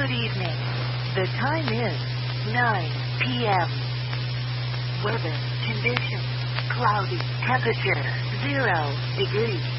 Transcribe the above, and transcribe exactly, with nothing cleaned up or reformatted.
Good evening. The time is nine p.m. Weather conditions cloudy. Temperature zero degrees.